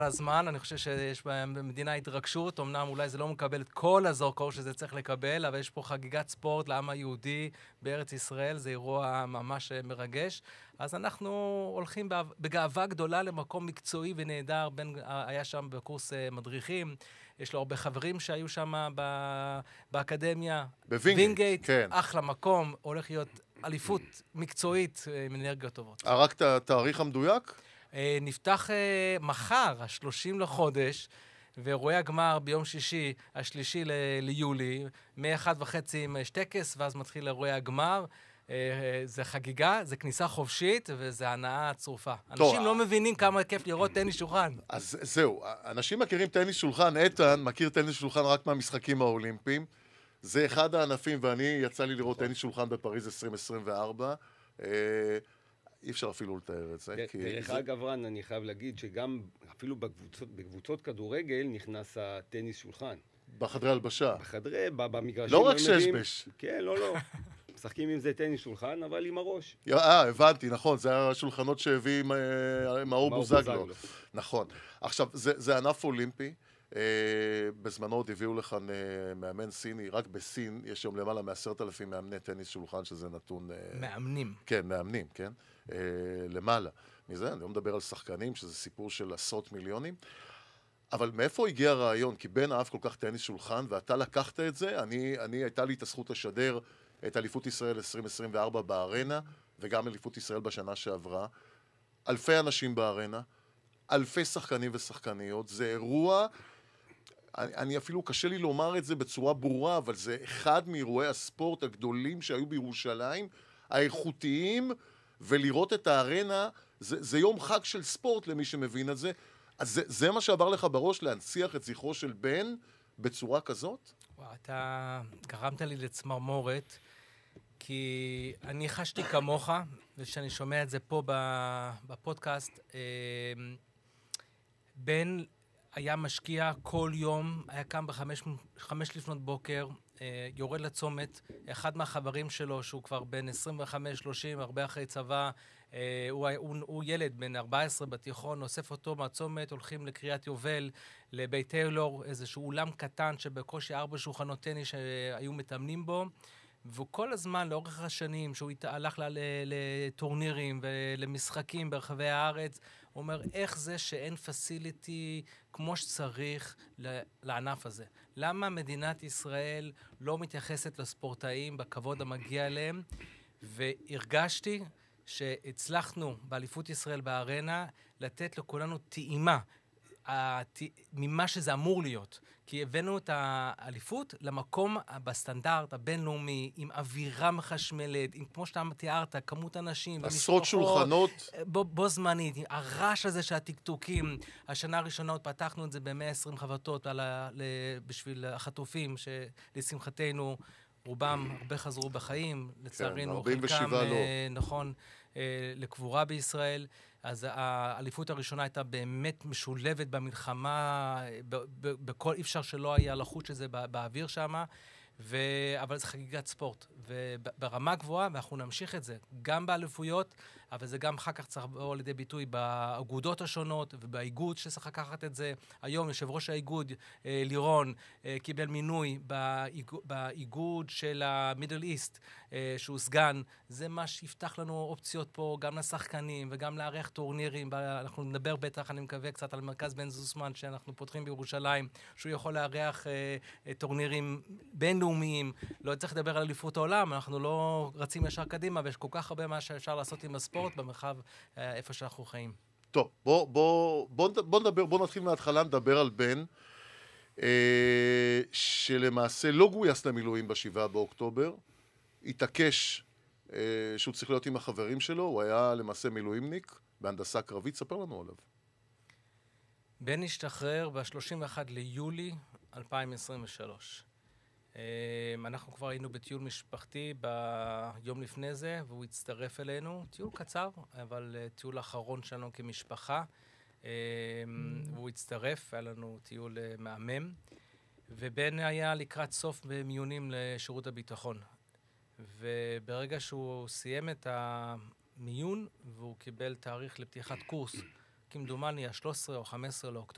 הזמן, אני חושב שיש במדינה התרגשות, אמנם אולי זה לא מקבל את כל הזרקור שזה צריך לקבל, אבל יש פה חגיגת ספורט לעם היהודי בארץ ישראל, זה אירוע ממש מרגש. אז אנחנו הולכים בגאווה גדולה למקום מקצועי ונהדר, היה שם בקורס מדריכים, יש לו הרבה חברים שהיו שם באקדמיה. בווינגייט, כן. אחלה מקום, הולך להיות אליפות מקצועית עם אנרגיות טובות. רק את התאריך המדויק? נפתח מחר, ה-30 לחודש, ואירועי הגמר ביום שישי, השלישי ליולי, מ-1:30 עם טקס, ואז מתחיל אירועי הגמר. זה חגיגה, זה כניסה חופשית, וזה הנאה צרופה. אנשים לא מבינים כמה כיף לראות טניס שולחן. אז זהו, אנשים מכירים טניס שולחן, איתן מכיר טניס שולחן רק מהמשחקים האולימפיים. זה אחד הענפים, ואני יצא לי לראות טניס שולחן בפריז 2024. אי אפשר אפילו לתאר את זה. דרך אגב, רן, אני חייב להגיד שגם אפילו בקבוצות כדורגל נכנס הטניס שולחן. בחדרי הלבשה. במגרשים. לא רק ששבש. כן, לא. משחקים עם זה טניס שולחן, אבל עם הראש. הבנתי, נכון, זה השולחנות שהביא מאור בוזגלו. נכון. עכשיו, זה ענף אולימפי. בזמנו עוד הביאו לכאן מאמן סיני, רק בסין יש היום למעלה מ10,000 מאמני טניס שולחן, שזה נתון... מאמנים. כן, מאמנים, כן. למעלה. מזה, אני לא מדבר על שחקנים, שזה סיפור של עשרות מיליונים. אבל מאיפה הגיע הרעיון? כי בן אהב כל כך טניס שולחן, ואתה לקחת את זה, הייתה לי את הזכות לשדר את אליפות ישראל 2024 בארנה, וגם אליפות ישראל בשנה שעברה. אלפי אנשים בארנה, אלפי שחקנים ושחקניות, זה אירוע, אני אפילו קשה לי לומר את זה בצורה ברורה, אבל זה אחד מאירועי הספורט הגדולים שהיו בירושלים, האיכותיים, ולראות את הארנה, זה יום חג של ספורט למי שמבין את זה. אז זה מה שעבר לך בראש, להנציח את זכרו של בן בצורה כזאת? וואו, אתה גרמת לי לצמרמורת, כי אני חשתי כמוך, ושאני שומע את זה פה בפודקאסט, בן היה משקיע כל יום, היה קם ב5 לפנות בוקר, יורד לצומת, אחד מהחברים שלו, שהוא כבר בן 25-30, הרבה אחרי צבא, הוא ילד בן 14 בתיכון, אוסף אותו מהצומת, הולכים לקריית יובל, לבית טיילור, איזשהו אולם קטן שבקושי 4 שולחנות טניס שהיו מתאמנים בו, והוא כל הזמן, לאורך השנים, שהוא הלך לטורנירים ולמשחקים ברחבי הארץ, הוא אומר, איך זה שאין פסיליטי כמו שצריך לענף הזה? למה מדינת ישראל לא מתייחסת לספורטאים בכבוד המגיע להם? והרגשתי שהצלחנו באליפות ישראל בארנה לתת לכולנו טעימה ממה שזה אמור להיות. כי הבאנו את האליפות למקום בסטנדרט הבינלאומי, עם אווירה מחשמלת, עם, כמו שאתה תיארת, כמות אנשים עשרות שולחנות. בו זמנית, הרעש הזה של הטקטוקים. השנה הראשונה עוד פתחנו את זה ב-120 חבטות בשביל החטופים, שלשמחתנו רובם הרבה חזרו בחיים, לצערנו חלקם, נכון, לקבורה בישראל. אז האליפות הראשונה הייתה באמת משולבת במלחמה, אי אפשר שלא היה לחוץ שזה באוויר שם, אבל זה חגיגת ספורט, וברמה גבוהה, ואנחנו נמשיך את זה, גם באליפויות, אבל זה גם אחר כך צריך לבוא לידי ביטוי באגודות השונות, ובאיגוד שצריך לקחת את זה. היום יושב ראש האיגוד, לירון, קיבל מינוי באיגוד של המידל איסט, שהוא סגן. זה מה שיפתח לנו אופציות פה, גם לשחקנים וגם לארח טורנירים. אנחנו נדבר בטח, אני מקווה, קצת על מרכז בן זוסמן, שאנחנו פותחים בירושלים, שהוא יכול לארח טורנירים בינלאומיים. לא צריך לדבר על אליפות העולם, אנחנו לא רצים ישר קדימה, ויש כל כך הרבה מה שאפשר לעשות עם הספורט במרחב איפה שאנחנו חיים. טוב, בוא נתחיל מההתחלה, נדבר על בן, שלמעשה לא גויס למילואים ב7 באוקטובר, התעקש שהוא צריך להיות עם החברים שלו, הוא היה למעשה מילואימניק בהנדסה קרבית, ספר לנו עליו. בן השתחרר ב-31 ליולי 2023. אנחנו כבר היינו בטיול משפחתי ביום לפני זה, והוא הצטרף אלינו. טיול קצר, אבל טיול אחרון שלנו כמשפחה. והוא הצטרף, היה לנו טיול מהמם. ובן היה לקראת סוף במיונים לשירות הביטחון. וברגע שהוא סיים את המיון, והוא קיבל תאריך לפתיחת קורס, כמדומני ה-13 או 15 לאוקטובר,